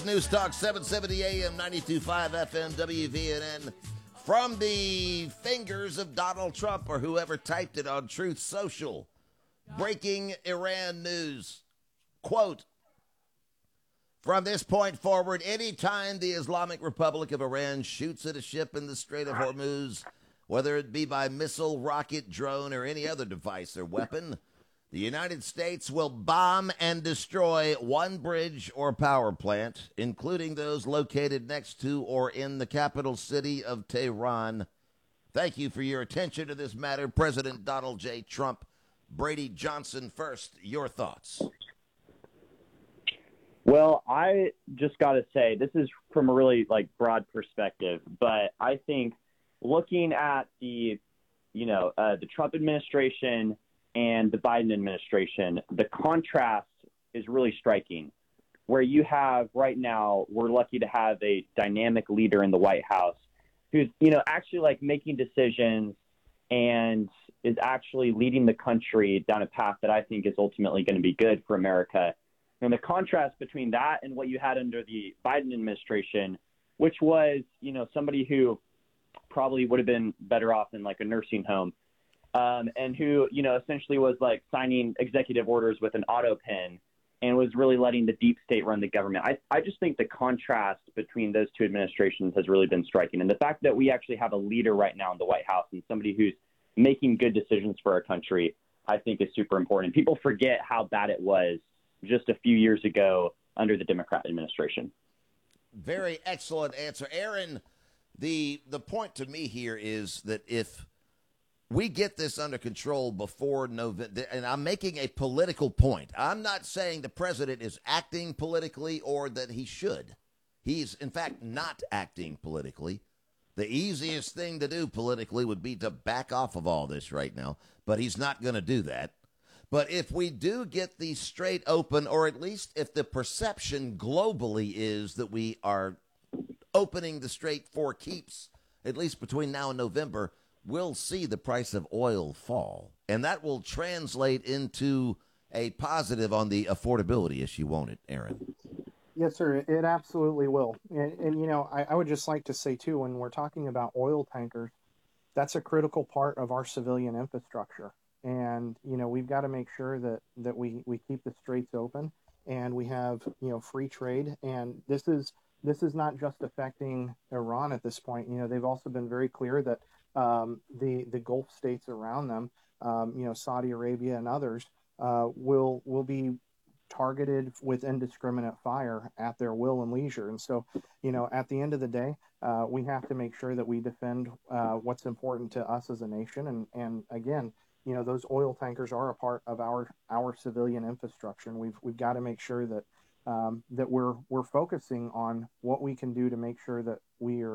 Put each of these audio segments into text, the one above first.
It's News Talk 770 AM 92.5 FM WVNN. From the fingers of Donald Trump or whoever typed it on Truth Social. Breaking Iran news. Quote, from this point forward, any time the Islamic Republic of Iran shoots at a ship in the Strait of Hormuz, whether it be by missile, rocket, drone, or any other device or weapon, the United States will bomb and destroy one bridge or power plant, including those located next to or in the capital city of Tehran. Thank you for your attention to this matter, President Donald J. Trump. Brady Johnson first, your thoughts. Well, I just got to say, this is from a really broad perspective, but I think looking at the Trump administration and the Biden administration, the contrast is really striking. Where you have right now, we're lucky to have a dynamic leader in the White House who's, actually making decisions and is actually leading the country down a path that I think is ultimately going to be good for America. And the contrast between that and what you had under the Biden administration, which was, somebody who probably would have been better off in a nursing home, and who, essentially was signing executive orders with an auto pen and was really letting the deep state run the government. I just think the contrast between those two administrations has really been striking. And the fact that we actually have a leader right now in the White House and somebody who's making good decisions for our country, I think is super important. People forget how bad it was just a few years ago under the Democrat administration. Very excellent answer. Aaron, the point to me here is that if we get this under control before November, and I'm making a political point. I'm not saying the president is acting politically or that he should. He's, in fact, not acting politically. The easiest thing to do politically would be to back off of all this right now, but he's not going to do that. But if we do get the strait open, or at least if the perception globally is that we are opening the strait for keeps, at least between now and November, we'll see the price of oil fall. And that will translate into a positive on the affordability issue, won't it, Aaron? Yes, sir. It absolutely will. And I would just like to say, too, when we're talking about oil tankers, that's a critical part of our civilian infrastructure. And, we've got to make sure that we keep the straits open and we have, free trade. And this is not just affecting Iran at this point. They've also been very clear that the Gulf states around them, Saudi Arabia and others, will be targeted with indiscriminate fire at their will and leisure. And so, at the end of the day, we have to make sure that we defend what's important to us as a nation. And again, those oil tankers are a part of our civilian infrastructure, and we've got to make sure that that we're focusing on what we can do to make sure that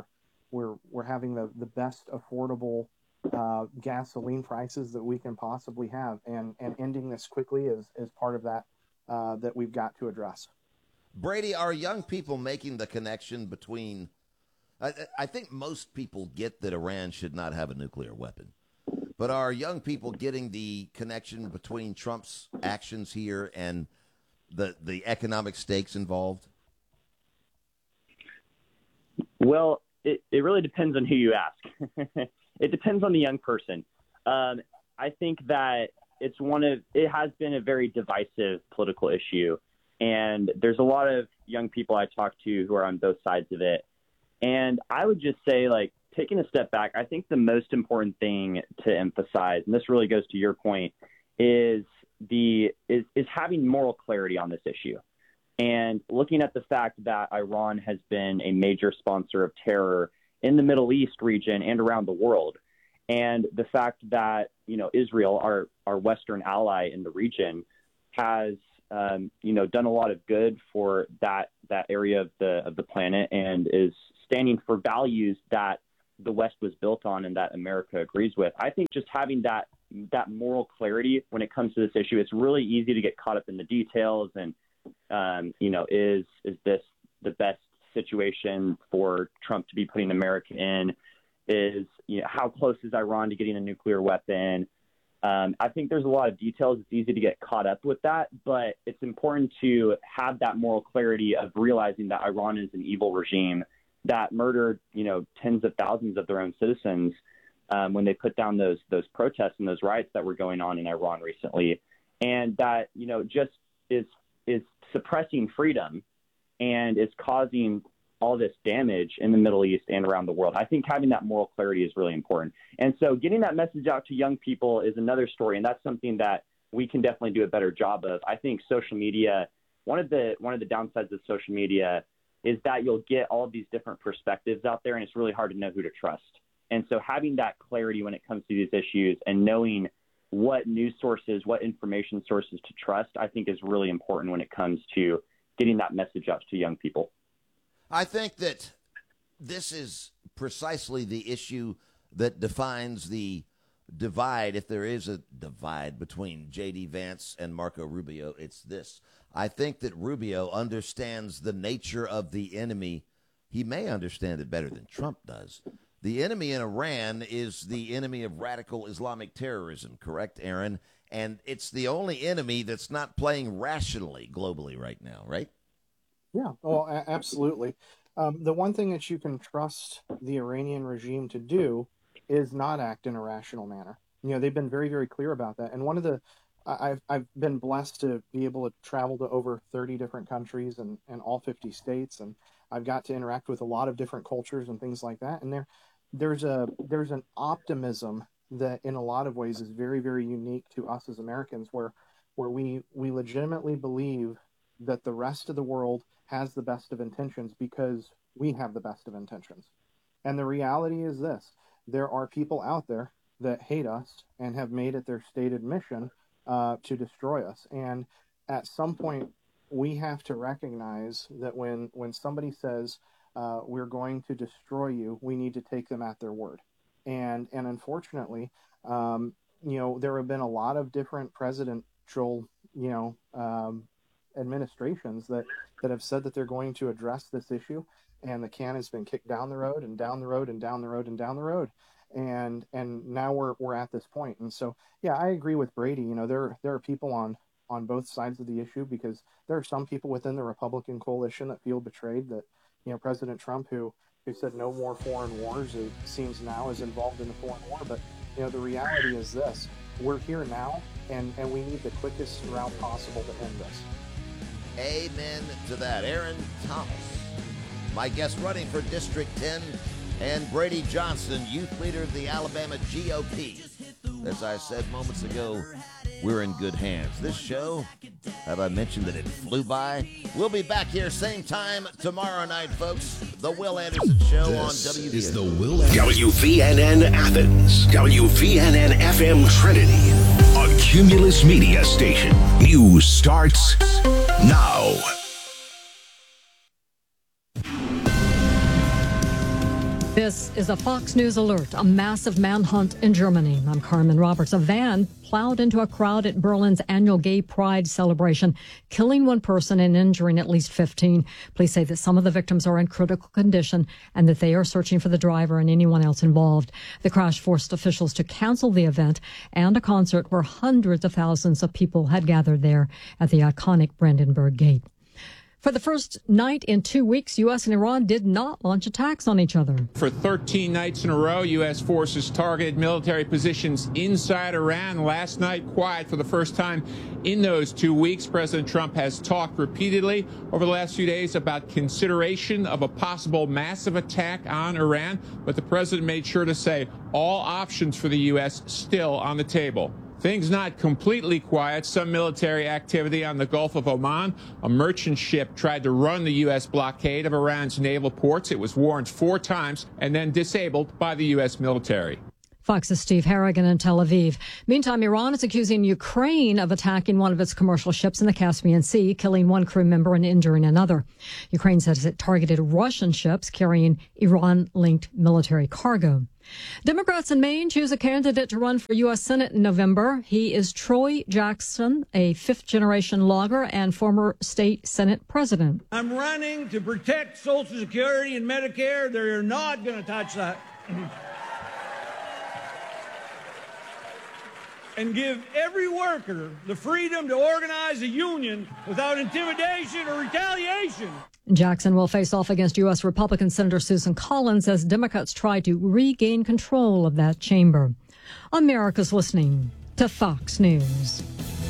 we're having the best affordable gasoline prices that we can possibly have, and ending this quickly is part of that that we've got to address. Brady, are young people making the connection between? I think most people get that Iran should not have a nuclear weapon. But are young people getting the connection between Trump's actions here and the economic stakes involved? Well, it really depends on who you ask. It depends on the young person. I think that it has been a very divisive political issue, and there's a lot of young people I talk to who are on both sides of it. And I would just say, taking a step back, I think the most important thing to emphasize, and this really goes to your point, is having moral clarity on this issue. And looking at the fact that Iran has been a major sponsor of terror in the Middle East region and around the world, and the fact that, Israel, our Western ally in the region, has, done a lot of good for that area of the planet and is standing for values that the West was built on and that America agrees with. I think just having that moral clarity when it comes to this issue, it's really easy to get caught up in the details and, is this the best situation for Trump to be putting America in? How close is Iran to getting a nuclear weapon? I think there's a lot of details. It's easy to get caught up with that, but it's important to have that moral clarity of realizing that Iran is an evil regime that murdered, tens of thousands of their own citizens when they put down those protests and those riots that were going on in Iran recently, and that just is suppressing freedom and is causing all this damage in the Middle East and around the world. I think having that moral clarity is really important. And so getting that message out to young people is another story, and that's something that we can definitely do a better job of. I think social media, one of the downsides of social media is that you'll get all of these different perspectives out there, and it's really hard to know who to trust. And so having that clarity when it comes to these issues and knowing what news sources, what information sources to trust, I think is really important when it comes to getting that message out to young people. I think that this is precisely the issue that defines the divide. If there is a divide between J.D. Vance and Marco Rubio, it's this. I think that Rubio understands the nature of the enemy. He may understand it better than Trump does. The enemy in Iran is the enemy of radical Islamic terrorism, correct, Aaron? And it's the only enemy that's not playing rationally globally right now, right? Yeah, well, absolutely. The one thing that you can trust the Iranian regime to do is not act in a rational manner. They've been very, very clear about that. And one of the, I've been blessed to be able to travel to over 30 different countries and all 50 states, and I've got to interact with a lot of different cultures and things like that. And there's an optimism that in a lot of ways is very, very unique to us as Americans, where we legitimately believe that the rest of the world has the best of intentions because we have the best of intentions. And the reality is this: there are people out there that hate us and have made it their stated mission to destroy us. And at some point, we have to recognize that when somebody says, we're going to destroy you, we need to take them at their word. And unfortunately, there have been a lot of different presidential, administrations that have said that they're going to address this issue, and the can has been kicked down the road and down the road and down the road and down the road. And now we're at this point. And so, yeah, I agree with Brady. There are people on both sides of the issue, because there are some people within the Republican coalition that feel betrayed that, President Trump, who said no more foreign wars, it seems now is involved in a foreign war. But, the reality is this: we're here now, and we need the quickest route possible to end this. Amen to that. Aaron Thomas, my guest running for District 10, and Brady Johnson, youth leader of the Alabama GOP. As I said moments ago, we're in good hands. This show, have I mentioned that it flew by? We'll be back here same time tomorrow night, folks. The Will Anderson Show on WVNN. Is the Will WVNN Athens, WVNN FM Trinity, a Cumulus Media station. News starts now. This is a Fox News alert. A massive manhunt in Germany. I'm Carmen Roberts. A van plowed into a crowd at Berlin's annual Gay Pride celebration, killing one person and injuring at least 15. Police say that some of the victims are in critical condition and that they are searching for the driver and anyone else involved. The crash forced officials to cancel the event and a concert where hundreds of thousands of people had gathered there at the iconic Brandenburg Gate. For the first night in 2 weeks, U.S. and Iran did not launch attacks on each other. For 13 nights in a row, U.S. forces targeted military positions inside Iran. Last night, quiet for the first time in those 2 weeks. President Trump has talked repeatedly over the last few days about consideration of a possible massive attack on Iran, but the president made sure to say all options for the U.S. still on the table. Things not completely quiet. Some military activity on the Gulf of Oman. A merchant ship tried to run the U.S. blockade of Iran's naval ports. It was warned 4 times and then disabled by the U.S. military. Fox's Steve Harrigan in Tel Aviv. Meantime, Iran is accusing Ukraine of attacking one of its commercial ships in the Caspian Sea, killing one crew member and injuring another. Ukraine says it targeted Russian ships carrying Iran-linked military cargo. Democrats in Maine choose a candidate to run for U.S. Senate in November. He is Troy Jackson, a fifth-generation logger and former state Senate president. I'm running to protect Social Security and Medicare. They're not going to touch that. and give every worker the freedom to organize a union without intimidation or retaliation. Jackson will face off against U.S. Republican Senator Susan Collins as Democrats try to regain control of that chamber. America's listening to Fox News.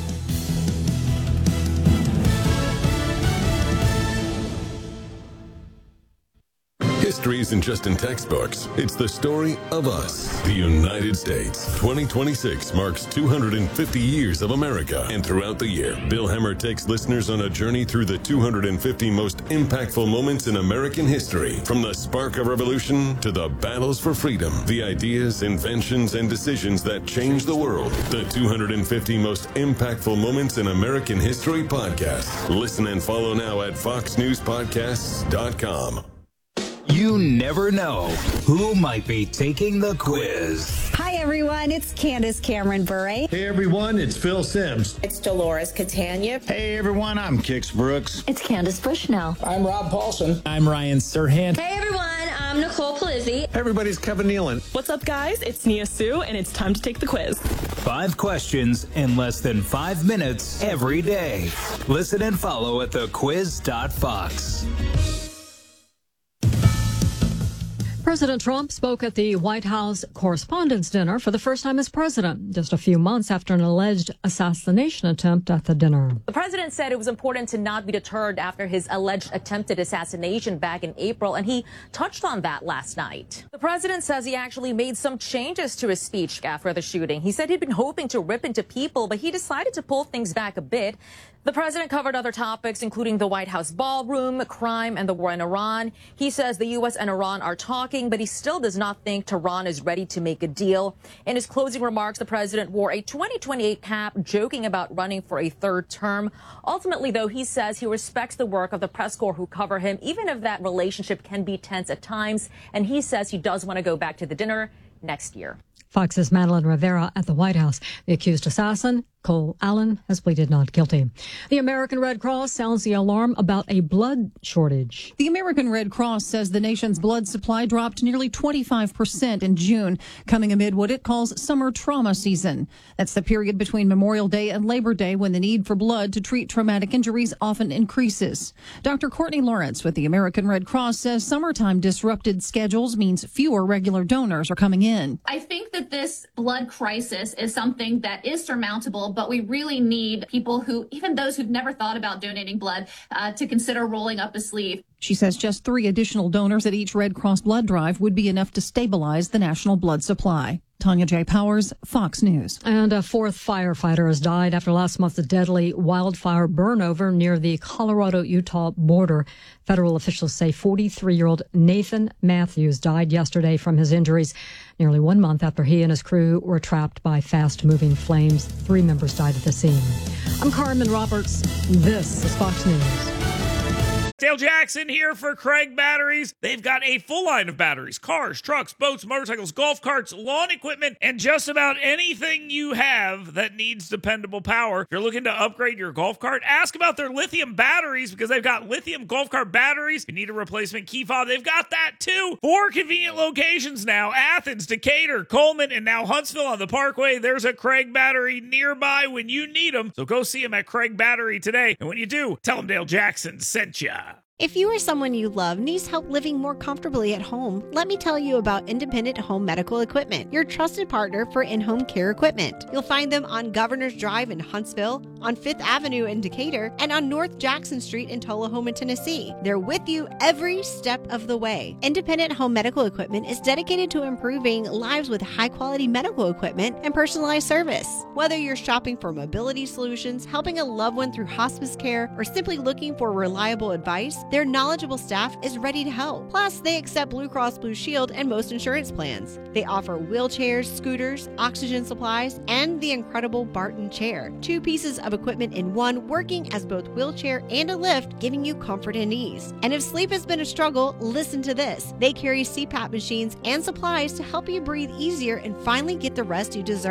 History isn't just in textbooks. It's the story of us, the United States. 2026 marks 250 years of America. And throughout the year, Bill Hemmer takes listeners on a journey through the 250 most impactful moments in American history. From the spark of revolution to the battles for freedom, the ideas, inventions, and decisions that changed the world. The 250 most impactful moments in American history podcast. Listen and follow now at foxnewspodcasts.com. You never know who might be taking the quiz. Hi, everyone. It's Candace Cameron Bure. Hey, everyone. It's Phil Sims. It's Dolores Catania. Hey, everyone. I'm Kix Brooks. It's Candace Bushnell. I'm Rob Paulson. I'm Ryan Serhant. Hey, everyone. I'm Nicole Palizzi. Everybody's Kevin Nealon. What's up, guys? It's Nia Sue, and it's time to take the quiz. 5 questions in less than 5 minutes every day. Listen and follow at thequiz.fox. President Trump spoke at the White House Correspondents' Dinner for the first time as president, just a few months after an alleged assassination attempt at the dinner. The president said it was important to not be deterred after his alleged attempted assassination back in April, and he touched on that last night. The president says he actually made some changes to his speech after the shooting. He said he'd been hoping to rip into people, but he decided to pull things back a bit. The president covered other topics, including the White House ballroom, crime, and the war in Iran. He says the U.S. and Iran are talking, but he still does not think Tehran is ready to make a deal. In his closing remarks, the president wore a 2028 cap, joking about running for a third term. Ultimately, though, he says he respects the work of the press corps who cover him, even if that relationship can be tense at times. And he says he does want to go back to the dinner next year. Fox's Madeline Rivera at the White House. The accused assassin, Cole Allen, has pleaded not guilty. The American Red Cross sounds the alarm about a blood shortage. The American Red Cross says the nation's blood supply dropped nearly 25% in June, coming amid what it calls summer trauma season. That's the period between Memorial Day and Labor Day when the need for blood to treat traumatic injuries often increases. Dr. Courtney Lawrence with the American Red Cross says summertime disrupted schedules means fewer regular donors are coming in. I think that this blood crisis is something that is surmountable, but we really need people who, even those who've never thought about donating blood, to consider rolling up a sleeve. She says just 3 additional donors at each Red Cross blood drive would be enough to stabilize the national blood supply. Tanya J. Powers, Fox News. And a 4th firefighter has died after last month's deadly wildfire burnover near the Colorado-Utah border. Federal officials say 43-year-old Nathan Matthews died yesterday from his injuries nearly 1 month after he and his crew were trapped by fast-moving flames. 3 members died at the scene. I'm Carmen Roberts. This is Fox News. Dale Jackson here for Craig Batteries. They've got a full line of batteries, cars, trucks, boats, motorcycles, golf carts, lawn equipment, and just about anything you have that needs dependable power. If you're looking to upgrade your golf cart, ask about their lithium batteries because they've got lithium golf cart batteries. If you need a replacement key fob, they've got that too. 4 convenient locations now: Athens, Decatur, Coleman, and now Huntsville on the Parkway. There's a Craig Battery nearby when you need them. So go see them at Craig Battery today. And when you do, tell them Dale Jackson sent ya. If you or someone you love needs help living more comfortably at home, let me tell you about Independent Home Medical Equipment, your trusted partner for in-home care equipment. You'll find them on Governor's Drive in Huntsville, on 5th Avenue in Decatur, and on North Jackson Street in Tullahoma, Tennessee. They're with you every step of the way. Independent Home Medical Equipment is dedicated to improving lives with high-quality medical equipment and personalized service. Whether you're shopping for mobility solutions, helping a loved one through hospice care, or simply looking for reliable advice, their knowledgeable staff is ready to help. Plus, they accept Blue Cross Blue Shield and most insurance plans. They offer wheelchairs, scooters, oxygen supplies, and the incredible Barton chair. 2 pieces of equipment in one, working as both wheelchair and a lift, giving you comfort and ease. And if sleep has been a struggle, listen to this. They carry CPAP machines and supplies to help you breathe easier and finally get the rest you deserve.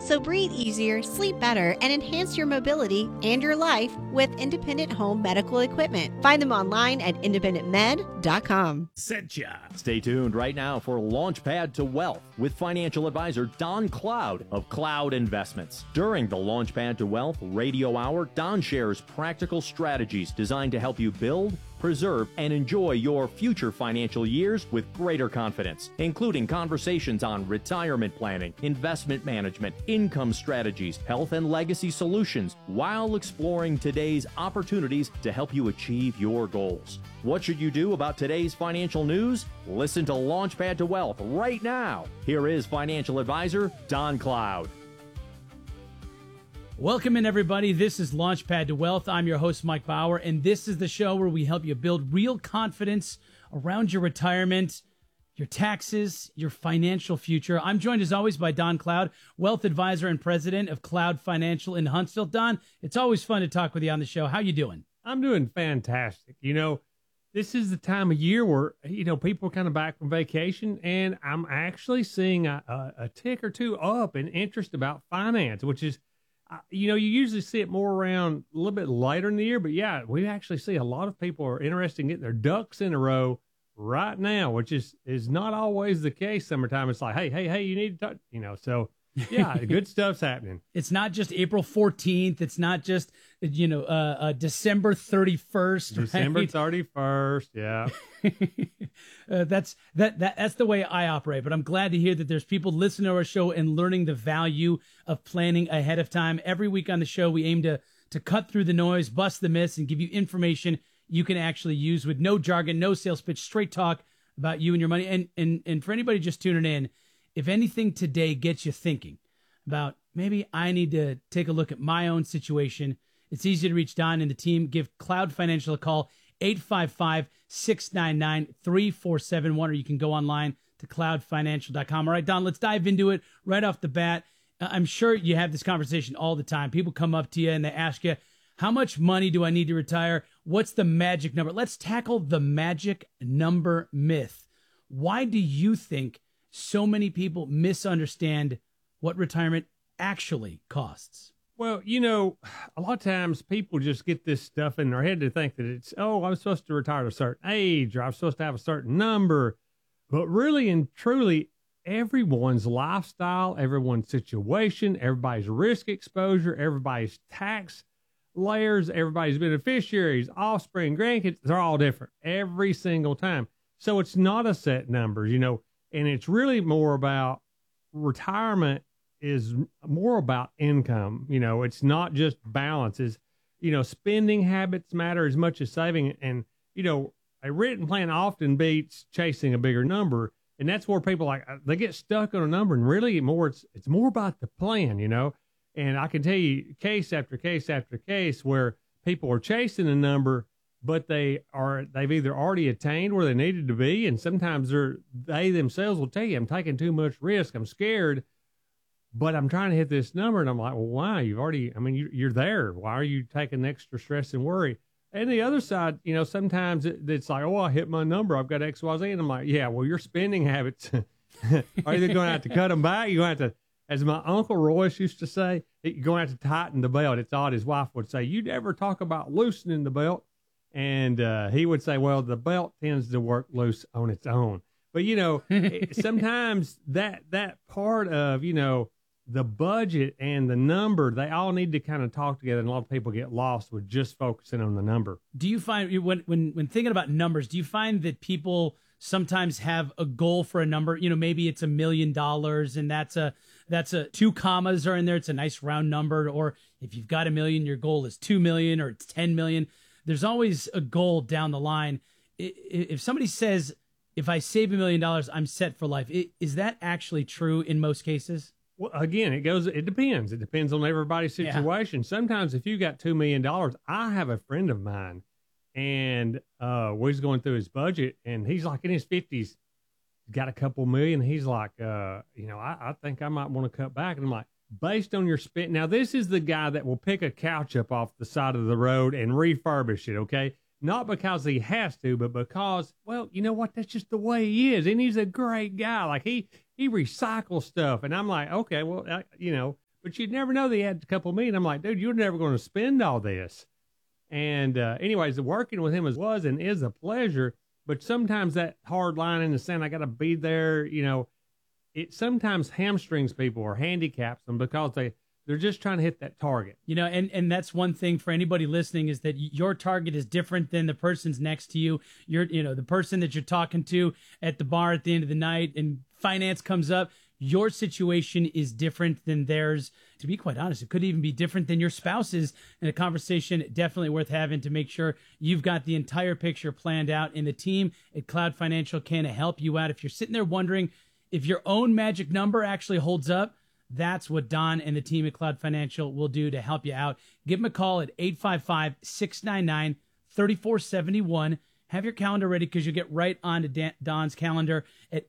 So breathe easier, sleep better, and enhance your mobility and your life with Independent Home Medical Equipment. Find them online at independentmed.com. Stay tuned right now for Launchpad to Wealth with financial advisor Don Cloud of Cloud Investments. During the Launchpad to Wealth radio hour, Don shares practical strategies designed to help you build, preserve, and enjoy your future financial years with greater confidence, including conversations on retirement planning, investment management, income strategies, health and legacy solutions, while exploring today's opportunities to help you achieve your goals. What should you do about today's financial news? Listen to Launchpad to Wealth right now. Here is financial advisor Don Cloud. Welcome in, everybody. This is Launchpad to Wealth. I'm your host, Mike Bauer, and this is the show where we help you build real confidence around your retirement, your taxes, your financial future. I'm joined, as always, by Don Cloud, wealth advisor and president of Cloud Financial in Huntsville. Don, it's always fun to talk with you on the show. How you doing? I'm doing fantastic. This is the time of year where, people are kind of back from vacation, and I'm actually seeing a tick or two up in interest about finance, which is, you usually see it more around a little bit later in the year, but yeah, we actually see a lot of people are interested in getting their ducks in a row right now, which is not always the case. Summertime, it's like, hey, you need to talk, so yeah, good stuff's happening. It's not just April 14th. It's not just, December 31st. December right? 31st. Yeah. That's the way I operate, but I'm glad to hear that there's people listening to our show and learning the value of planning ahead of time. Every week on the show, we aim to cut through the noise, bust the myths, and give you information you can actually use with no jargon, no sales pitch, straight talk about you and your money. And for anybody just tuning in, if anything today gets you thinking about maybe I need to take a look at my own situation, it's easy to reach Don and the team. Give Cloud Financial a call, 855-699-3471, or you can go online to cloudfinancial.com. All right, Don, let's dive into it right off the bat. I'm sure you have this conversation all the time. People come up to you and they ask you, how much money do I need to retire? What's the magic number? Let's tackle the magic number myth. Why do you think so many people misunderstand what retirement actually costs? Well, a lot of times people just get this stuff in their head to think that it's, I'm supposed to retire at a certain age, or I'm supposed to have a certain number. But really and truly, everyone's lifestyle, everyone's situation, everybody's risk exposure, everybody's tax layers, everybody's beneficiaries, offspring, grandkids, they're all different every single time. So it's not a set number, and it's really more about retirement is more about income. It's not just balances. Spending habits matter as much as saving. And, a written plan often beats chasing a bigger number. And that's where people they get stuck on a number, and really it's more about the plan, And I can tell you case after case after case where people are chasing a number, but they've either already attained where they needed to be. And sometimes they themselves will tell you, I'm taking too much risk. I'm scared, but I'm trying to hit this number. And I'm like, well, why? You're there. Why are you taking extra stress and worry? And the other side, sometimes it's like, I hit my number. I've got X, Y, Z. And I'm like, yeah, well, your spending habits, are you going to have to cut them back? You're going to have to, as my Uncle Royce used to say, you're going to have to tighten the belt. It's odd. His wife would say, you never talk about loosening the belt. And he would say, well, the belt tends to work loose on its own. But, sometimes that part of, the budget and the number, they all need to kind of talk together. And a lot of people get lost with just focusing on the number. Do you find when thinking about numbers, do you find that people sometimes have a goal for a number? Maybe it's $1 million and that's a 2 commas are in there. It's a nice round number. Or if you've got $1 million, your goal is 2 million or it's 10 million. There's always a goal down the line. If somebody says, if I save $1 million, I'm set for life, is that actually true in most cases? Well, again, it depends. It depends on everybody's situation. Yeah. Sometimes if you got $2 million, I have a friend of mine, and we was going through his budget, and he's like in his 50s, got a couple million. He's like, I think I might want to cut back. And I'm like, based on your spend. Now, this is the guy that will pick a couch up off the side of the road and refurbish it, okay? Not because he has to, but because, well, you know what? That's just the way he is. And he's a great guy. Like, he recycles stuff. And I'm like, okay, well, but you'd never know they had a couple million. I'm like, dude, you're never going to spend all this. And anyways, working with him was and is a pleasure. But sometimes that hard line in the sand, I got to be there, it sometimes hamstrings people or handicaps them because they're just trying to hit that target. And that's one thing for anybody listening is that your target is different than the person's next to you. The person that you're talking to at the bar at the end of the night and finance comes up. Your situation is different than theirs. To be quite honest, it could even be different than your spouse's, and a conversation definitely worth having to make sure you've got the entire picture planned out. And the team at Cloud Financial can help you out. If you're sitting there wondering if your own magic number actually holds up, that's what Don and the team at Cloud Financial will do to help you out. Give them a call at 855-699-3471. Have your calendar ready because you'll get right onto Don's calendar at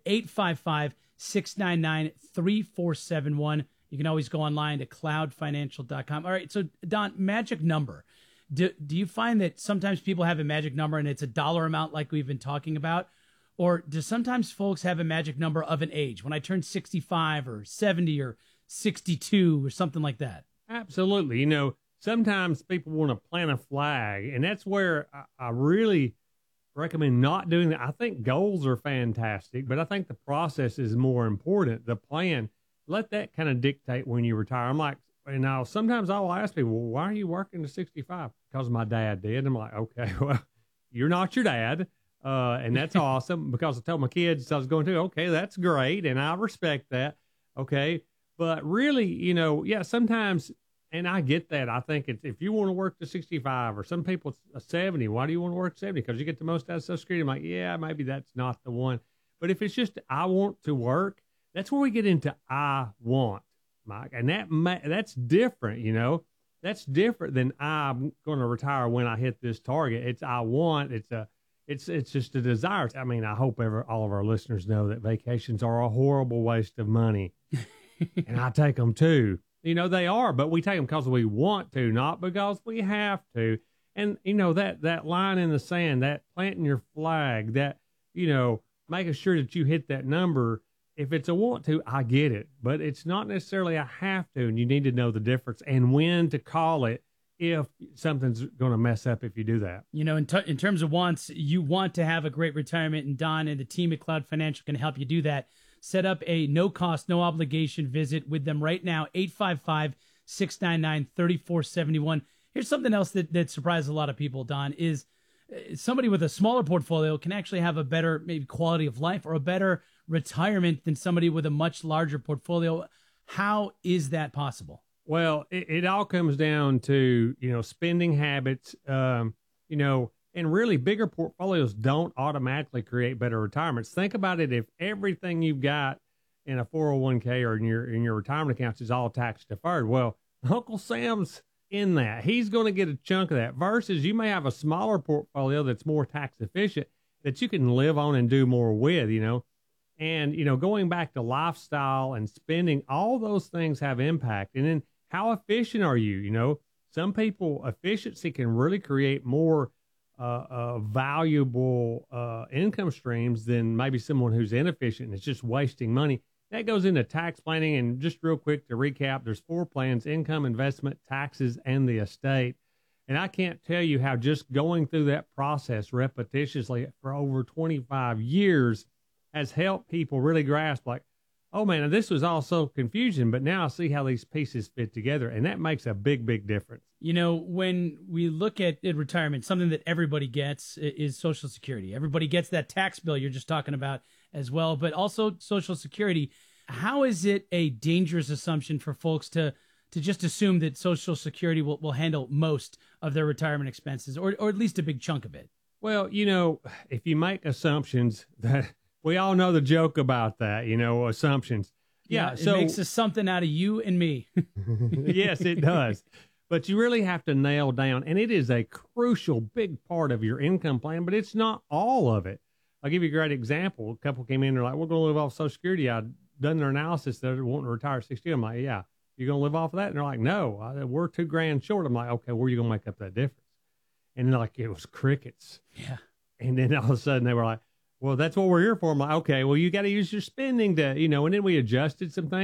855-699-3471. You can always go online to cloudfinancial.com. All right, so Don, magic number. Do you find that sometimes people have a magic number and it's a dollar amount like we've been talking about? Or do sometimes folks have a magic number of an age? When I turn 65 or 70 or 62 or something like that? Absolutely. Sometimes people want to plant a flag, and that's where I really recommend not doing that. I think goals are fantastic, but I think the process is more important. The plan, let that kind of dictate when you retire. I'm like, sometimes I'll ask people, well, why are you working to 65? Because my dad did. I'm like, okay, well, you're not your dad. And that's awesome because I told my kids I was going to, okay, that's great. And I respect that. Okay. But really, sometimes, and I get that. I think if you want to work to 65 or some people it's 70, why do you want to work 70? Because you get the most out of Social Security. I'm like, yeah, maybe that's not the one. But if it's just, I want to work, that's where we get into I want, Mike. And that's different, that's different than I'm going to retire when I hit this target. It's I want, it's just a desire. I mean, I hope all of our listeners know that vacations are a horrible waste of money. And I take them too. They are, but we take them because we want to, not because we have to. And, that line in the sand, that planting your flag, that, making sure that you hit that number. If it's a want to, I get it, but it's not necessarily a have to. And you need to know the difference and when to call it if something's going to mess up if you do that. In terms of wants, you want to have a great retirement, and Don and the team at Cloud Financial can help you do that. Set up a no-cost, no-obligation visit with them right now, 855-699-3471. Here's something else that surprises a lot of people, Don, is somebody with a smaller portfolio can actually have a better maybe quality of life or a better retirement than somebody with a much larger portfolio. How is that possible? Well, it all comes down to, spending habits, and really bigger portfolios don't automatically create better retirements. Think about it. If everything you've got in a 401k or in your retirement accounts is all tax deferred, well, Uncle Sam's in that. He's going to get a chunk of that versus you may have a smaller portfolio that's more tax efficient that you can live on and do more with, and, going back to lifestyle and spending, all those things have impact. And then how efficient are you? Some people, efficiency can really create more valuable income streams than maybe someone who's inefficient and is just wasting money. That goes into tax planning. And just real quick to recap, there's 4 plans: income, investment, taxes, and the estate. And I can't tell you how just going through that process repetitiously for over 25 years has helped people really grasp, like, oh man, this was all so confusing, but now I see how these pieces fit together. And that makes a big, big difference. When we look at retirement, something that everybody gets is Social Security. Everybody gets that tax bill you're just talking about as well, but also Social Security. How is it a dangerous assumption for folks to just assume that Social Security will handle most of their retirement expenses, or at least a big chunk of it? Well, if you make assumptions, that we all know the joke about that, assumptions. Yeah, it makes us something out of you and me. Yes, it does. But you really have to nail down, and it is a crucial big part of your income plan, but it's not all of it. I'll give you a great example. A couple came in, they're like, we're going to live off Social Security. I'd done their analysis. They're wanting to retire at 60. I'm like, yeah, you're going to live off of that? And they're like, no, we're $2,000 short. I'm like, okay, where are you going to make up that difference? And they're like, it was crickets. Yeah. And then all of a sudden they were like, well, that's what we're here for. I'm like, okay, well, you got to use your spending to, and then we adjusted some things.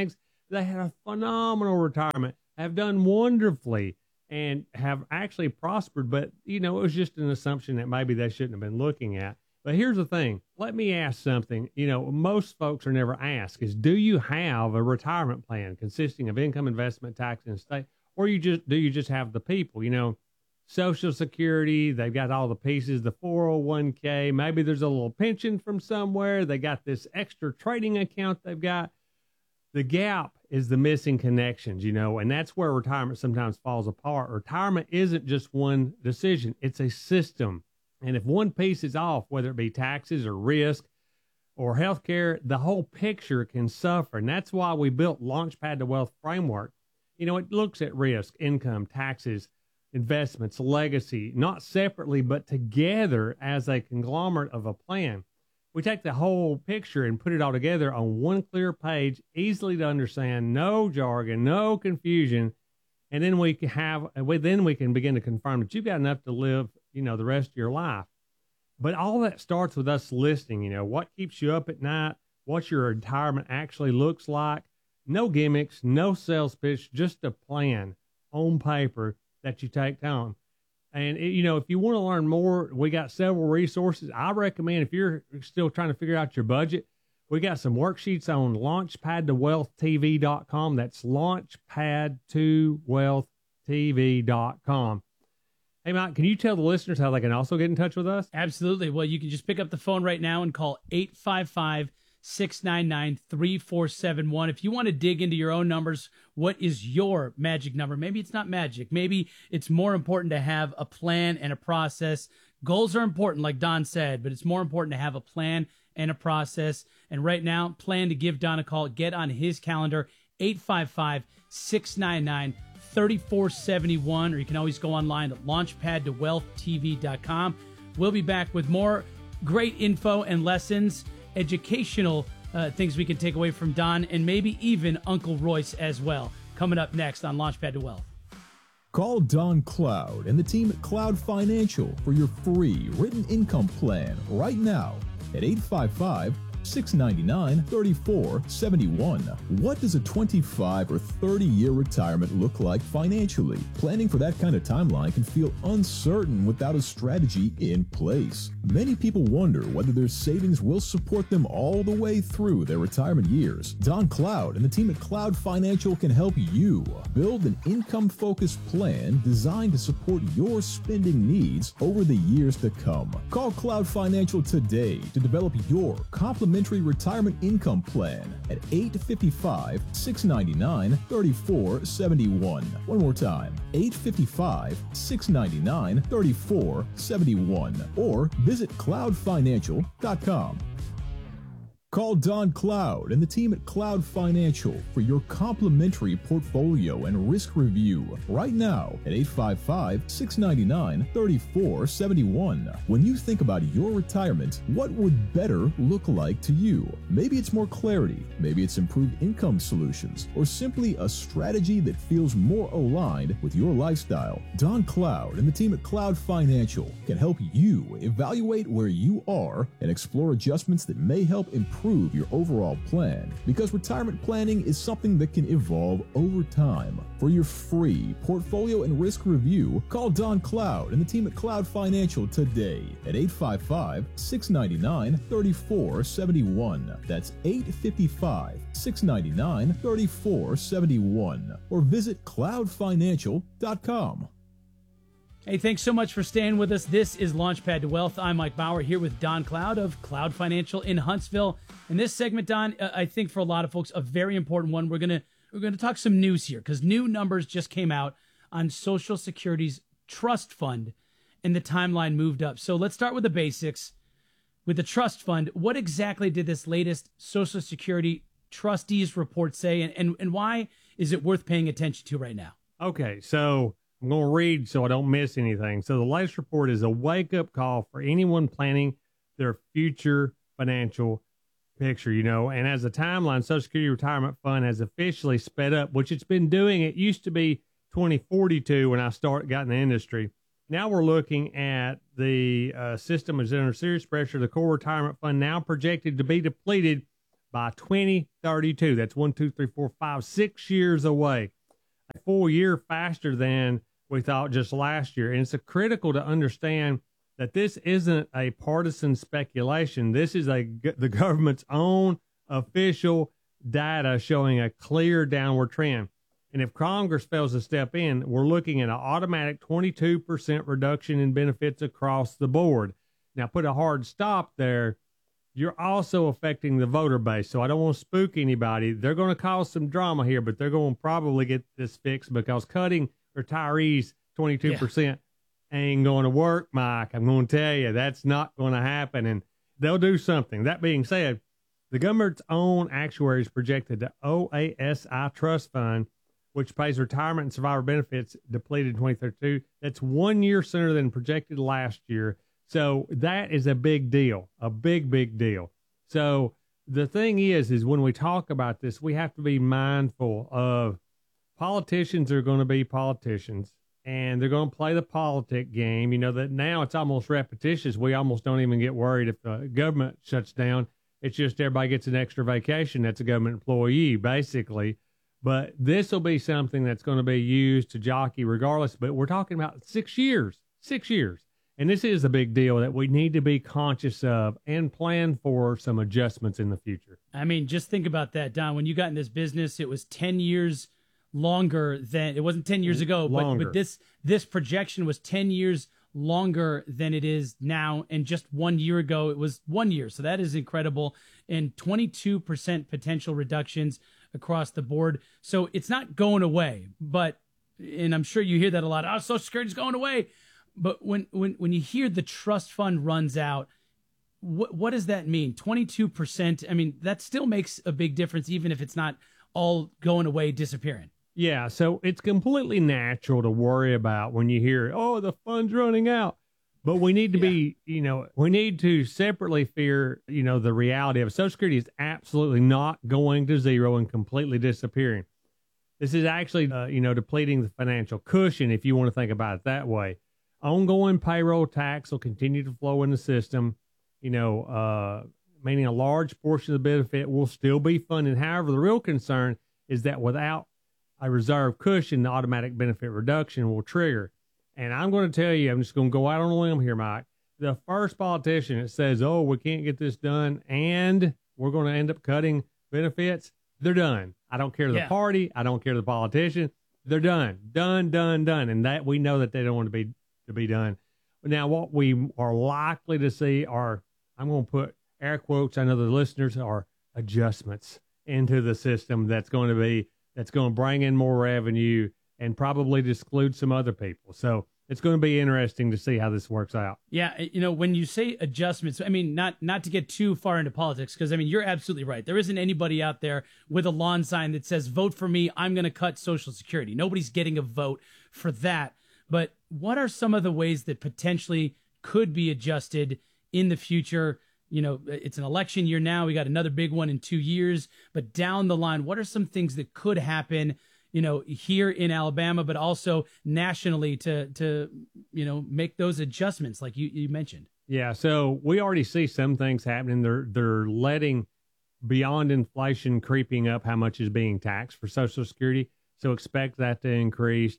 They had a phenomenal retirement, have done wonderfully, and have actually prospered. But, it was just an assumption that maybe they shouldn't have been looking at. But here's the thing. Let me ask something. Most folks are never asked is, do you have a retirement plan consisting of income, investment, tax, and estate? Or do you just have the people? Social Security, they've got all the pieces, the 401k, maybe there's a little pension from somewhere. They got this extra trading account they've got. The gap is the missing connections, and that's where retirement sometimes falls apart. Retirement isn't just one decision. It's a system. And if one piece is off, whether it be taxes or risk or healthcare, the whole picture can suffer. And that's why we built Launchpad to Wealth framework. It looks at risk, income, taxes, investments, legacy, not separately, but together as a conglomerate of a plan. We take the whole picture and put it all together on one clear page, easily to understand, no jargon, no confusion. And then we can begin to confirm that you've got enough to live, the rest of your life. But all that starts with us listening, what keeps you up at night, what your retirement actually looks like. No gimmicks, no sales pitch, just a plan on paper that you take down. And, if you want to learn more, we got several resources. I recommend, if you're still trying to figure out your budget, we got some worksheets on launchpad2wealthtv.com. That's launchpad2wealthtv.com. Hey, Mike, can you tell the listeners how they can also get in touch with us? Absolutely. Well, you can just pick up the phone right now and call 855-699-3471. If you want to dig into your own numbers, what is your magic number? Maybe it's not magic. Maybe it's more important to have a plan and a process. Goals are important, like Don said, but it's more important to have a plan and a process. And right now, plan to give Don a call. Get on his calendar, 855-699-3471, or you can always go online at launchpad2wealthtv.com. We'll be back with more great info and lessons, educational things we can take away from Don, and maybe even Uncle Royce as well. Coming up next on Launchpad to Wealth. Call Don Cloud and the team at Cloud Financial for your free written income plan right now at 855-699-3471. What does a 25 or 30-year retirement look like financially? Planning for that kind of timeline can feel uncertain without a strategy in place. Many people wonder whether their savings will support them all the way through their retirement years. Don Cloud and the team at Cloud Financial can help you build an income-focused plan designed to support your spending needs over the years to come. Call Cloud Financial today to develop your complimentary retirement income plan at 855-699-3471. One more time, 855-699-3471, or visit cloudfinancial.com. Call Don Cloud and the team at Cloud Financial for your complimentary portfolio and risk review right now at 855-699-3471. When you think about your retirement, what would better look like to you? Maybe it's more clarity, maybe it's improved income solutions, or simply a strategy that feels more aligned with your lifestyle. Don Cloud and the team at Cloud Financial can help you evaluate where you are and explore adjustments that may help improve your overall plan, because retirement planning is something that can evolve over time. For your free portfolio and risk review, call Don Cloud and the team at Cloud Financial today at 855-699-3471. That's 855-699-3471, or visit cloudfinancial.com. Hey, thanks so much for staying with us. This is Launchpad to Wealth. I'm Mike Bauer here with Don Cloud of Cloud Financial in Huntsville. In this segment, Don, I think for a lot of folks, a very important one. We're gonna talk some news here, because new numbers just came out on Social Security's trust fund, and the timeline moved up. So let's start with the basics. With the trust fund, what exactly did this latest Social Security trustees report say, and why is it worth paying attention to right now? Okay, so I'm going to read so I don't miss anything. So the latest report is a wake-up call for anyone planning their future financial picture, and as the timeline, Social Security Retirement Fund has officially sped up, which it's been doing. It used to be 2042 when I got in the industry. Now we're looking at the system is under serious pressure. The core retirement fund now projected to be depleted by 2032. That's 1, 2, 3, 4, 5, 6 years away. A full year faster than we thought just last year. And it's critical to understand that this isn't a partisan speculation. This is the government's own official data showing a clear downward trend. And if Congress fails to step in, we're looking at an automatic 22% reduction in benefits across the board. Now, put a hard stop there. You're also affecting the voter base. So I don't want to spook anybody. They're going to cause some drama here, but they're going to probably get this fixed, because cutting retirees 22% ain't going to work, Mike. I'm going to tell you, that's not going to happen, and they'll do something. That being said, the government's own actuaries projected the OASI Trust Fund, which pays retirement and survivor benefits, depleted in 2032. That's 1 year sooner than projected last year. So that is a big deal, a big, big deal. So the thing is when we talk about this, we have to be mindful of politicians are going to be politicians, and they're going to play the politic game. You know that now it's almost repetitious. We almost don't even get worried if the government shuts down. It's just everybody gets an extra vacation. That's a government employee, basically. But this will be something that's going to be used to jockey regardless. But we're talking about 6 years. And this is a big deal that we need to be conscious of and plan for some adjustments in the future. I mean, just think about that, Don. When you got in this business, it was 10 years longer than, it wasn't 10 years ago, but this projection was 10 years longer than it is now. And just 1 year ago, it was 1 year. So that is incredible. And 22% potential reductions across the board. So it's not going away, and I'm sure you hear that a lot. Oh, Social Security's going away. But when you hear the trust fund runs out, what does that mean? 22%. I mean, that still makes a big difference, even if it's not all going away, disappearing. Yeah. So it's completely natural to worry about when you hear, oh, the fund's running out. But we need to be, we need to separately fear, the reality of it. Social Security is absolutely not going to zero and completely disappearing. This is actually, depleting the financial cushion, if you want to think about it that way. Ongoing payroll tax will continue to flow in the system, meaning a large portion of the benefit will still be funded. However, the real concern is that without a reserve cushion, the automatic benefit reduction will trigger. And I'm going to tell you, I'm just going to go out on a limb here, Mike. The first politician that says, oh, we can't get this done and we're going to end up cutting benefits, they're done. I don't care the party. I don't care the politician. They're done. Done. And that we know that they don't want to be done. Now, what we are likely to see are, I'm going to put air quotes, I know the listeners, are adjustments into the system that's going to bring in more revenue and probably exclude some other people. So it's going to be interesting to see how this works out. Yeah, when you say adjustments, I mean, not to get too far into politics, because, I mean, you're absolutely right. There isn't anybody out there with a lawn sign that says, vote for me, I'm going to cut Social Security. Nobody's getting a vote for that. But what are some of the ways that potentially could be adjusted in the future? It's an election year now. We got another big one in 2 years. But down the line, what are some things that could happen, here in Alabama, but also nationally to make those adjustments like you mentioned? Yeah, so we already see some things happening. They're letting beyond inflation creeping up how much is being taxed for Social Security. So expect that to increase.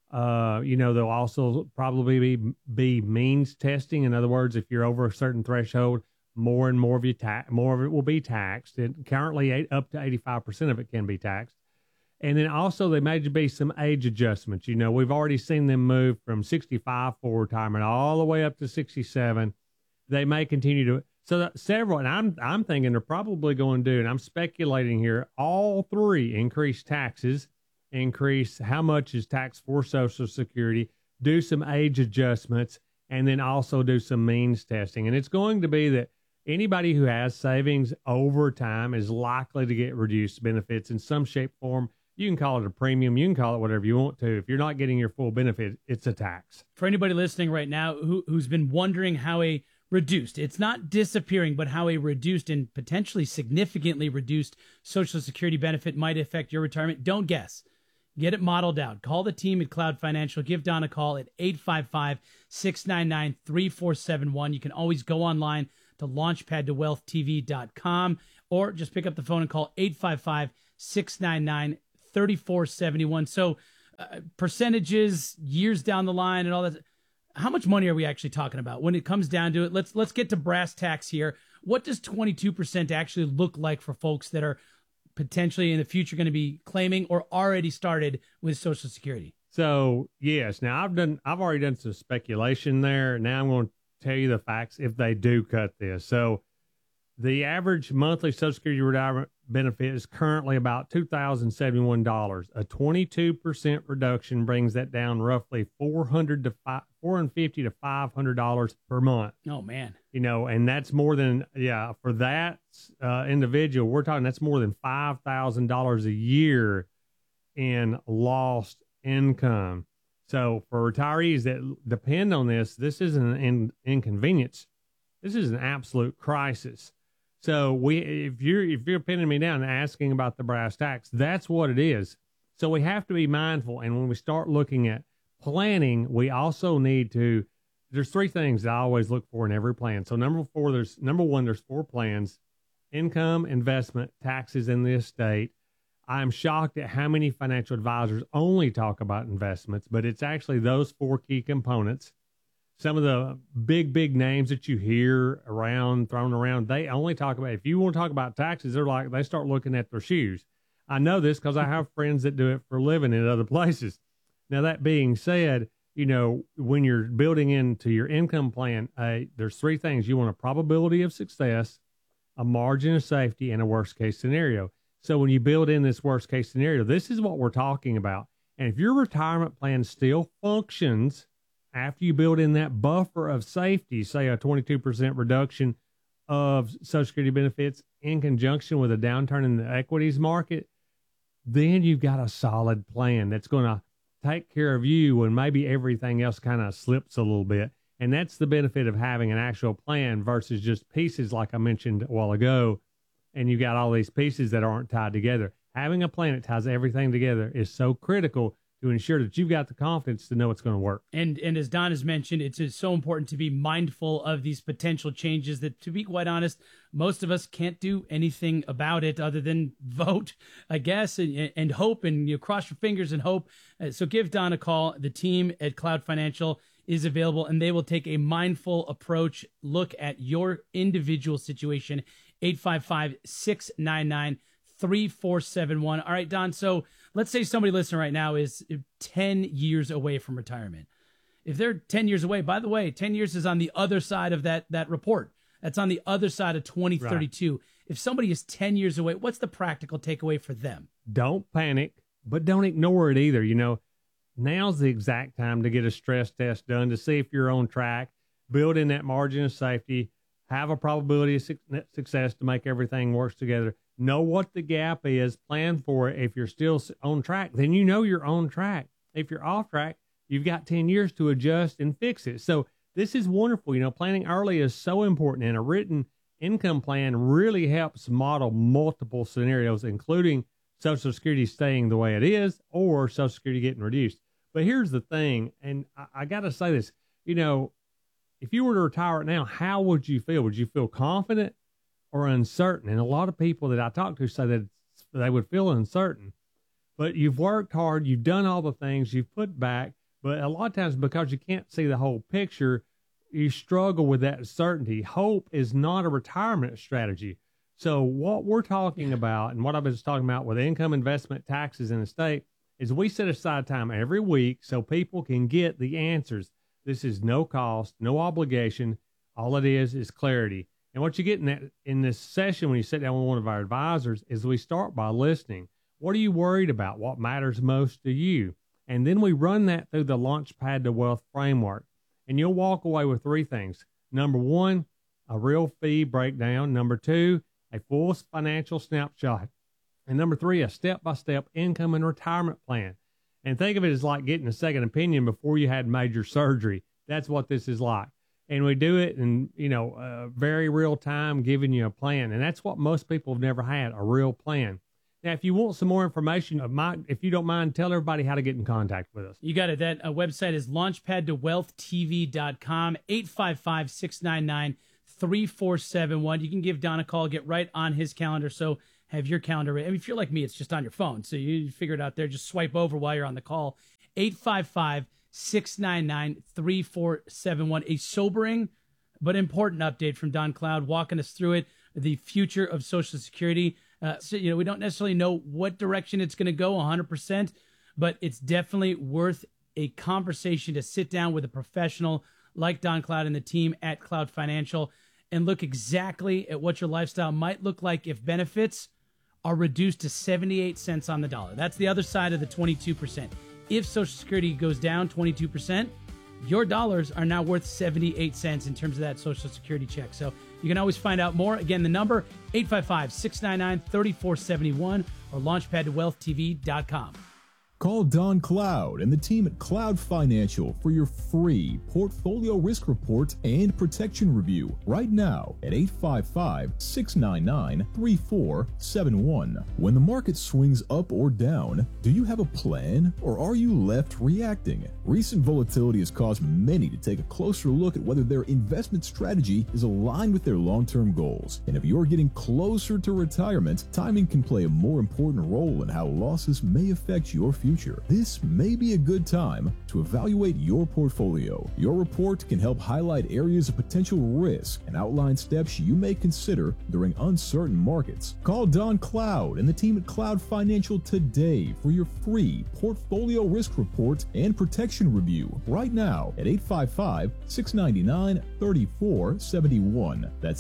There'll also probably be means testing. In other words, if you're over a certain threshold, more and more of it will be taxed. And currently, up to 85% of it can be taxed. And then also there may be some age adjustments. We've already seen them move from 65 for retirement all the way up to 67. They may continue to. So several, and I'm thinking they're probably going to do, and I'm speculating here, all three increase taxes. Increase how much is taxed for Social Security, do some age adjustments, and then also do some means testing. And it's going to be that anybody who has savings over time is likely to get reduced benefits in some shape, form. You can call it a premium. You can call it whatever you want to. If you're not getting your full benefit, it's a tax. For anybody listening right now who's been wondering how a reduced, it's not disappearing, but how a reduced and potentially significantly reduced Social Security benefit might affect your retirement, don't guess. Get it modeled out. Call the team at Cloud Financial. Give Don a call at 855-699-3471. You can always go online, to launchpadtowealthtv.com, or just pick up the phone and call 855-699-3471. So percentages, years down the line and all that. How much money are we actually talking about when it comes down to it? Let's get to brass tacks here. What does 22% actually look like for folks that are potentially in the future going to be claiming or already started with Social Security? So yes, now I've already done some speculation there. Now I'm going to tell you the facts if they do cut this. So the average monthly Social Security retirement benefit is currently about $2,071. A 22% reduction brings that down roughly $450 to $500 per month. Oh man. And that's more than, for that individual, we're talking that's more than $5,000 a year in lost income. So for retirees that depend on this isn't an inconvenience. This is an absolute crisis. So if you're pinning me down and asking about the brass tacks, that's what it is. So we have to be mindful. And when we start looking at planning, we also need to, there's three things that I always look for in every plan. So number one, there's 4 plans: income, investment, taxes, and the estate. I'm shocked at how many financial advisors only talk about investments, but it's actually those 4 key components. Some of the big names that you hear thrown around, they only talk about, if you want to talk about taxes, they start looking at their shoes. I know this because I have friends that do it for a living in other places. Now, that being said, when you're building into your income plan, there's 3 things. You want a probability of success, a margin of safety, and a worst case scenario. So when you build in this worst case scenario, this is what we're talking about. And if your retirement plan still functions after you build in that buffer of safety, say a 22% reduction of Social Security benefits in conjunction with a downturn in the equities market, then you've got a solid plan that's going to take care of you when maybe everything else kind of slips a little bit. And that's the benefit of having an actual plan versus just pieces like I mentioned a while ago. And you got all these pieces that aren't tied together. Having a plan that ties everything together is so critical to ensure that you've got the confidence to know it's going to work. And as Don has mentioned, it's just so important to be mindful of these potential changes that, to be quite honest, most of us can't do anything about it other than vote, I guess, and hope, and you cross your fingers and hope. So give Don a call. The team at Cloud Financial is available, and they will take a mindful approach, look at your individual situation. 855-699-3471. All right, Don. So let's say somebody listening right now is 10 years away from retirement. If they're 10 years away, by the way, 10 years is on the other side of that report. That's on the other side of 2032. Right. If somebody is 10 years away, what's the practical takeaway for them? Don't panic, but don't ignore it either. Now's the exact time to get a stress test done to see if you're on track, build in that margin of safety, have a probability of success to make everything work together. Know what the gap is, plan for it. If you're still on track, then you're on track. If you're off track, you've got 10 years to adjust and fix it. So this is wonderful. Planning early is so important, and a written income plan really helps model multiple scenarios, including Social Security staying the way it is or Social Security getting reduced. But here's the thing, and I got to say this, if you were to retire right now, how would you feel? Would you feel confident or uncertain? And a lot of people that I talk to say that they would feel uncertain. But you've worked hard, you've done all the things, you've put back, but a lot of times because you can't see the whole picture, you struggle with that certainty. Hope is not a retirement strategy. So what we're talking about, and what I've been talking about with income, investment, taxes, and estate, is we set aside time every week so people can get the answers. This is no cost, no obligation. All it is clarity. And what you get in this session when you sit down with one of our advisors is we start by listening. What are you worried about? What matters most to you? And then we run that through the Launchpad to Wealth framework. And you'll walk away with 3 things. Number 1, a real fee breakdown. Number 2, a full financial snapshot. And number 3, a step-by-step income and retirement plan. And think of it as like getting a second opinion before you had major surgery. That's what this is like. And we do it in, very real time, giving you a plan. And that's what most people have never had, a real plan. Now, if you want some more information, if you don't mind, tell everybody how to get in contact with us. You got it. That website is launchpadtowealthtv.com, 855-699-3471. You can give Don a call, get right on his calendar. So have your calendar ready. I mean, if you're like me, it's just on your phone. So you figure it out there. Just swipe over while you're on the call. 855-699-3471. A sobering but important update from Don Cloud, walking us through it, the future of Social Security. So, we don't necessarily know what direction it's going to go 100%, but it's definitely worth a conversation to sit down with a professional like Don Cloud and the team at Cloud Financial and look exactly at what your lifestyle might look like if benefits are reduced to 78 cents on the dollar. That's the other side of the 22%. If Social Security goes down 22%, your dollars are now worth 78 cents in terms of that Social Security check. So you can always find out more. Again, the number, 855-699-3471 or launchpadtowealthtv.com. Call Don Cloud and the team at Cloud Financial for your free portfolio risk report and protection review right now at 855-699-3471. When the market swings up or down, do you have a plan or are you left reacting? Recent volatility has caused many to take a closer look at whether their investment strategy is aligned with their long-term goals. And if you're getting closer to retirement, timing can play a more important role in how losses may affect your future. This may be a good time to evaluate your portfolio. Your report can help highlight areas of potential risk and outline steps you may consider during uncertain markets. Call Don Cloud and the team at Cloud Financial today for your free portfolio risk report and protection review right now at 855-699-3471. That's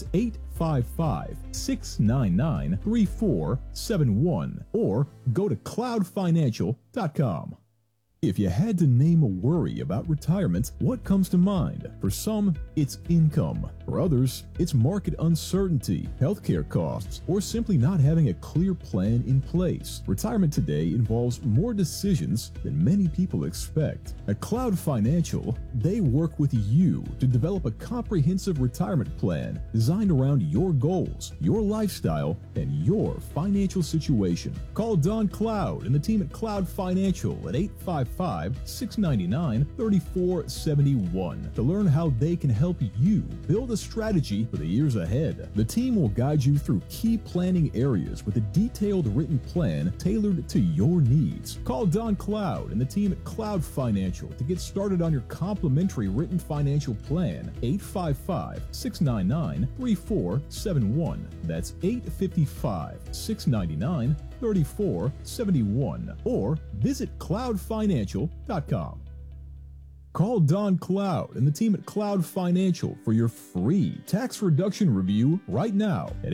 855-699-3471 or go to cloudfinancial.com. If you had to name a worry about retirement, what comes to mind? For some, it's income. For others, it's market uncertainty, healthcare costs, or simply not having a clear plan in place. Retirement today involves more decisions than many people expect. At Cloud Financial, they work with you to develop a comprehensive retirement plan designed around your goals, your lifestyle, and your financial situation. Call Don Cloud and the team at Cloud Financial at 855-699-3471 to learn how they can help you build a strategy for the years ahead. The team will guide you through key planning areas with a detailed written plan tailored to your needs. Call Don Cloud and the team at Cloud Financial to get started on your complimentary written financial plan. 855-699-3471. That's 855-699-3471 or visit cloudfinancial.com. Call Don Cloud and the team at Cloud Financial for your free tax reduction review right now at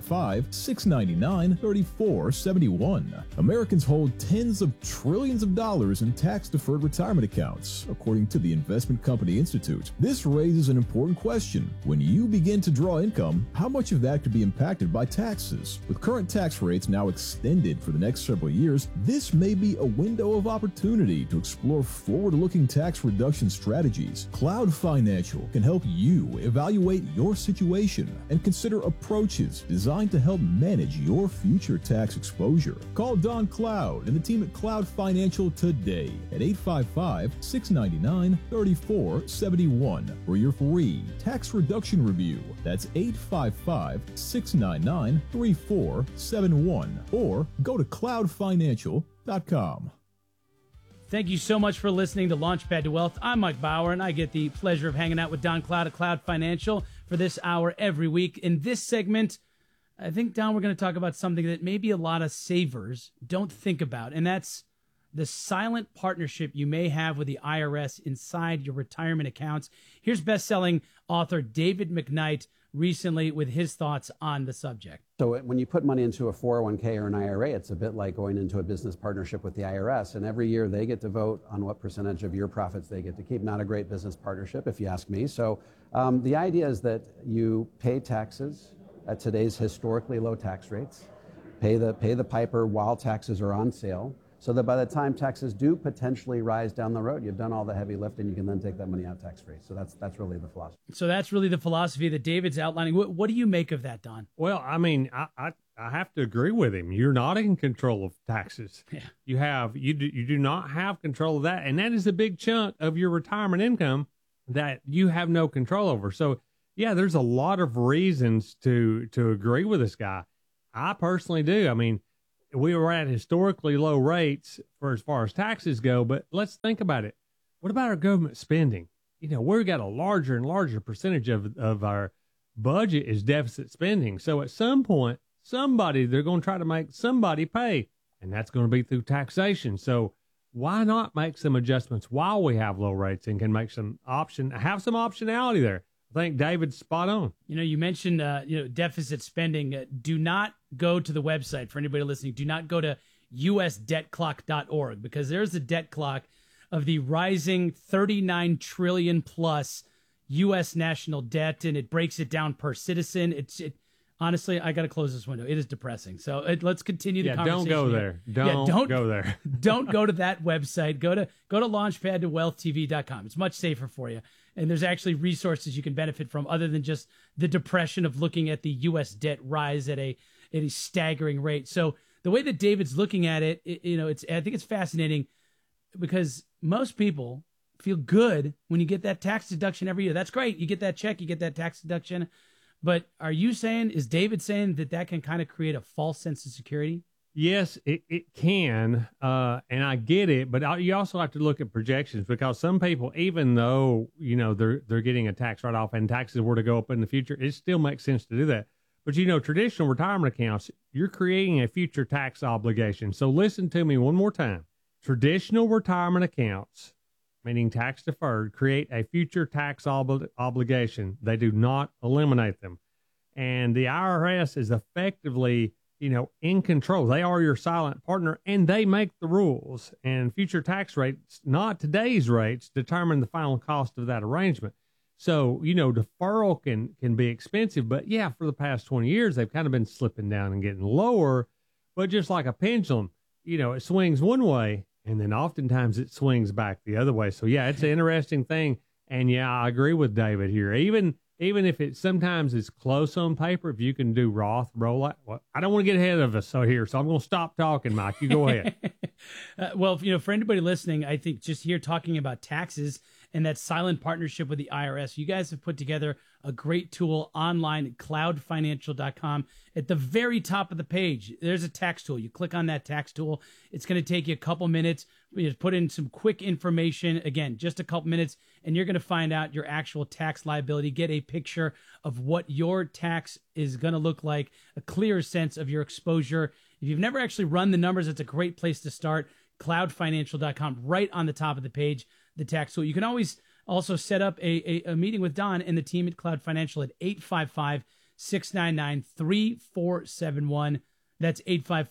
855-699-3471. Americans hold tens of trillions of dollars in tax-deferred retirement accounts, according to the Investment Company Institute. This raises an important question. When you begin to draw income, how much of that could be impacted by taxes? With current tax rates now extended for the next several years, this may be a window of opportunity to explore forward-looking tax reduction strategies. Cloud Financial can help you evaluate your situation and consider approaches designed to help manage your future tax exposure. Call Don Cloud and the team at Cloud Financial today at 855-699-3471 for your free tax reduction review. That's 855-699-3471 or go to cloudfinancial.com. Thank you so much for listening to Launchpad to Wealth. I'm Mike Bauer, and I get the pleasure of hanging out with Don Cloud at Cloud Financial for this hour every week. In this segment, I think, Don, we're going to talk about something that maybe a lot of savers don't think about, and that's the silent partnership you may have with the IRS inside your retirement accounts. Here's best-selling author David McKnight recently with his thoughts on the subject. So when you put money into a 401k or an IRA, it's a bit like going into a business partnership with the IRS. And every year they get to vote on what percentage of your profits they get to keep. Not a great business partnership, if you ask me. So the idea is that you pay taxes at today's historically low tax rates, pay the piper while taxes are on sale, so that by the time taxes do potentially rise down the road, you've done all the heavy lifting, you can then take that money out tax-free. So that's really the philosophy. So that's really the philosophy that David's outlining. What do you make of that, Don? Well, I mean, I have to agree with him. You're not in control of taxes. Yeah. You do not have control of that, and that is a big chunk of your retirement income that you have no control over. So, yeah, there's a lot of reasons to agree with this guy. I personally do. I mean, we were at historically low rates for as far as taxes go, but let's think about it. What about our government spending? We've got a larger and larger percentage of our budget is deficit spending. So at some point, they're going to try to make somebody pay, and that's going to be through taxation. So why not make some adjustments while we have low rates and can make have some optionality there? I think David's spot on. You mentioned, deficit spending. Do not go to the website. For anybody listening, do not go to usdebtclock.org, because there's a debt clock of the rising 39 trillion plus U.S. national debt, and it breaks it down per citizen. Honestly, I got to close this window. It is depressing. So let's continue the conversation. Don't go there. Don't go there. Don't go to that website. Go to launchpadtowealthtv.com. It's much safer for you. And there's actually resources you can benefit from other than just the depression of looking at the U.S. debt rise at a staggering rate. So the way that David's looking at it, I think it's fascinating, because most people feel good when you get that tax deduction every year. That's great. You get that check, you get that tax deduction. But is David saying that can kind of create a false sense of security? Yes, it can, and I get it, but you also have to look at projections, because some people, even though they're getting a tax write-off and taxes were to go up in the future, it still makes sense to do that. But traditional retirement accounts, you're creating a future tax obligation. So listen to me one more time. Traditional retirement accounts, meaning tax deferred, create a future tax obligation. They do not eliminate them, and the IRS is effectively in control. They are your silent partner, and they make the rules, and future tax rates, not today's rates, determine the final cost of that arrangement. So, deferral can be expensive, but yeah, for the past 20 years, they've kind of been slipping down and getting lower. But just like a pendulum, it swings one way, and then oftentimes it swings back the other way. So yeah, it's an interesting thing. And yeah, I agree with David here. Even if it sometimes is close on paper, if you can do Roth, roll, well, I don't want to get ahead of us so I'm going to stop talking, Mike. You go ahead. Well, for anybody listening, I think just here talking about taxes and that silent partnership with the IRS, you guys have put together a great tool online at cloudfinancial.com. At the very top of the page, there's a tax tool. You click on that tax tool. It's going to take you a couple minutes. You just put in some quick information. Again, just a couple minutes, and you're going to find out your actual tax liability, get a picture of what your tax is going to look like, a clearer sense of your exposure. If you've never actually run the numbers, it's a great place to start. Cloudfinancial.com, right on the top of the page, the tax tool. You can always also set up a meeting with Don and the team at Cloud Financial at 855-699-3471. That's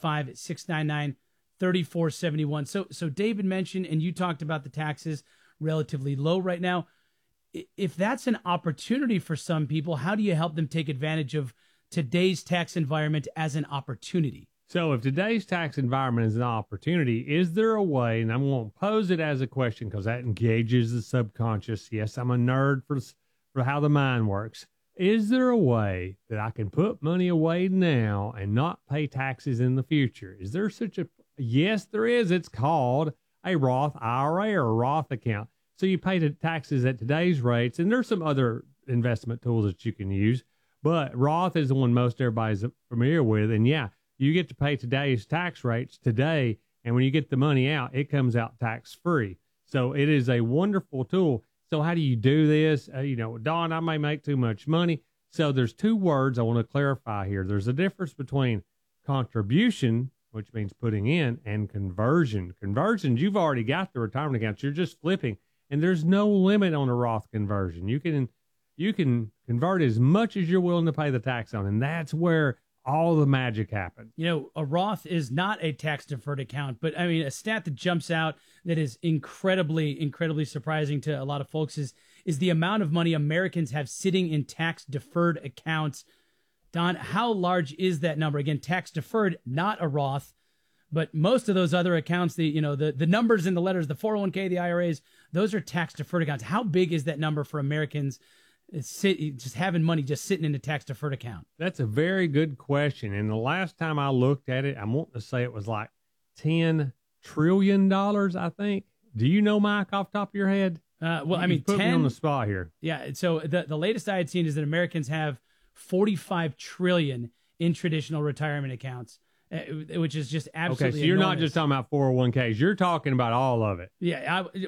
855-699-3471. So David mentioned, and you talked about the taxes relatively low right now. If that's an opportunity for some people, how do you help them take advantage of today's tax environment as an opportunity? So if today's tax environment is an opportunity, is there a way, and I'm going to pose it as a question because that engages the subconscious. Yes, I'm a nerd for how the mind works. Is there a way that I can put money away now and not pay taxes in the future? Is there such a, yes, there is. It's called a Roth IRA or a Roth account. So you pay the taxes at today's rates, and there's some other investment tools that you can use, but Roth is the one most everybody's familiar with. And yeah, you get to pay today's tax rates today, and when you get the money out, it comes out tax-free. So it is a wonderful tool. So how do you do this? Don, I may make too much money. So there's two words I want to clarify here. There's a difference between contribution, which means putting in, and conversion. Conversions, you've already got the retirement accounts. You're just flipping, and there's no limit on a Roth conversion. You can convert as much as you're willing to pay the tax on, and that's where all the magic happens. A Roth is not a tax-deferred account, but I mean, a stat that jumps out that is incredibly, incredibly surprising to a lot of folks is the amount of money Americans have sitting in tax-deferred accounts. Don, how large is that number? Again, tax-deferred, not a Roth, but most of those other accounts, the numbers in the letters, the 401k, the IRAs, those are tax-deferred accounts. How big is that number for Americans just having money just sitting in a tax-deferred account? That's a very good question. And the last time I looked at it, I'm wanting to say it was like $10 trillion, I think. Do you know, Mike, off the top of your head? Well, I mean, put 10 me on the spot here. Yeah. So the latest I had seen is that Americans have 45 trillion in traditional retirement accounts, which is just absolutely okay. So you're not enormous. just talking about 401ks. You're talking about all of it. Yeah.